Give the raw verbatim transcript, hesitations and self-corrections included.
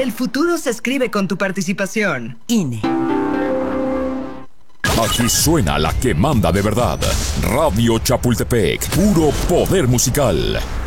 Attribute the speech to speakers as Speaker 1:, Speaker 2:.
Speaker 1: El futuro se escribe con tu participación. I N E.
Speaker 2: Aquí suena la que manda de verdad. Radio Chapultepec, puro poder musical.